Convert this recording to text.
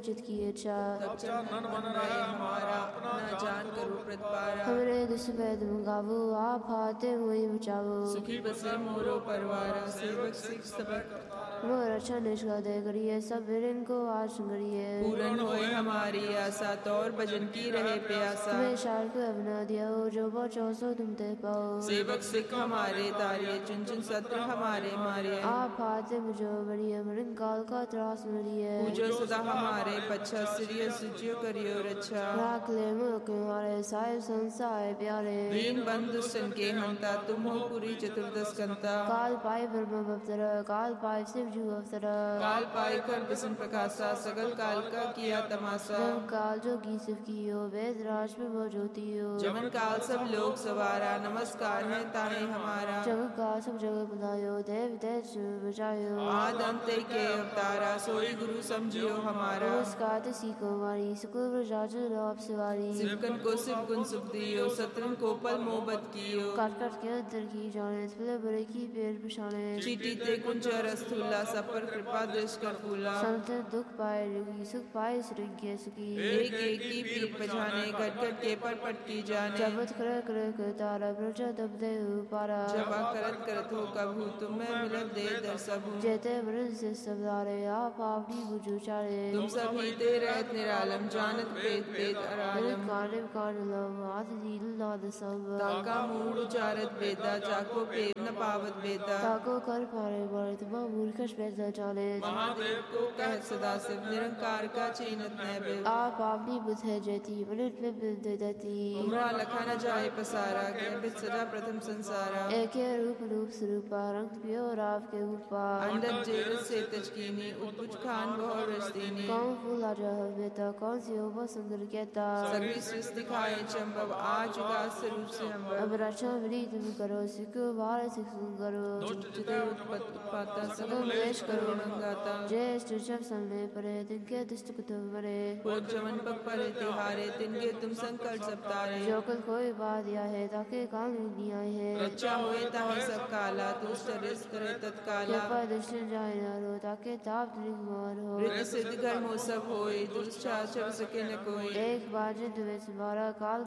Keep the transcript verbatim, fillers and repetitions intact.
चित की इच्छा। तब चंदन बन रहे हमारा अपना जान करो प्रतिपारा। हमरे दुष्पैद मंगावो आप हाथे हुई बचावो। सुखी बसे मोरो परवारा सेवक सिख सबक वो रक्षा निष्का दे करिए सब विरन को आश करिए। पूर्ण होए हमारी आशा तौर भजन की रहे प्यासा। तुम्हें शार को अपना दिया हो जो वो चौसो तुम ते पाओ। सेवक सिख हमारे तारिये चुन चुन शत्रु हमारे मारिये। आप हाथे मुझो बढ़िए मरण काल का त्रास मरिए। पूजो सदा हमारे पच्छा सिरिय सुजियो करियो रक्षा। राख ले मुख हमारे साहिब संसार प्यारे। दीन बंधु सन के हंता तुम हो पूरी चतुर्दश कंता। काल पाए ब्रह्म अवतर काल पाए शिव जू अवतर। काल पाए कर बिसन प्रकाशा सगल काल का किया तमाशा। ब्रह्म काल जो की शिव की हो वेद राज में वो ज्योति हो। जमन काल सब लोग सवारा नमस्कार है ताहे हमारा। जग का सब जगह बुलायो देव तेज बचायो। आद अंत के अवतारा सोई गुरु समझियो हमारा। नमस्कार तसी को मारी सुकुल व्रजाज लाभ सवारी। सिवकन को सिव गुण सुख दियो शत्रु को पल मोहब्बत कियो। काट काट के अंतर की जाने फिले बड़े की पेड़ पछाने। चीटी ते कुंजर स्थूला सब पर कृपा दृष्ट कर फूला। संत दुख पाए रुगी सुख पाए सुरंगे सुखी। एक एक की पीठ पछाने घट घट के पर पट की जाने। जबत कर कर कर तारा ब्रजा दब दे पारा। जबा करत करत हो कभू तुम्हें मिलत दे दर्शबू। जेते ब्रज से सब दारे आप आपनी बुझू चारे। तुम सब ही ते रहत निरालम जानत वेद वेद अरालम। काने कान लव हाथ नील नाद सब। ताका मूड उचारत वेदा जाको प्रेम न पावत वेदा। ताको कर पारे मारे तुम मूर्खश वेद जाने। महादेव को कह सदा शिव निरंकार का चीनत नैवेद। आप आपनी बुद्ध है जयती मिनट में बिंद देती। उमरा लखा न जाए पसारा गया बिद सजा प्रथम संसारा। एक रूप रूप स्वरूपा रंग पियो राव के ऊपा। अंडज जेरत से तजकीनी उपज खान बहु रस्तीनी। कौन फूल आजा बेता कौन सी ओबा सुंदर कहता। सभी सृष्टि दिखाए चंबव आज का स्वरूप से हम। अब रक्षा विधि तुम करो सिखो बार सिख करो। चिते उत्पाता सगल वेश करो नंगाता। जय स्टुचव सामने परे तिनके दुष्ट कुतुब मरे। भोग जमन पग परे तिहारे तिनके तुम संकट सब तारे। जो कल कोई बात या है ताके काल नहीं आए है। रक्षा होए ताहे सब काला तुष्ट रिस करे तत्काला। कृपा दुष्ट जाए न रो ताके ताप निगमार हो। रिद्धि सिद्धि कर्म हो सब होए दुष्ट आचर सके न कोई। एक बार जिद में तुम्हारा काल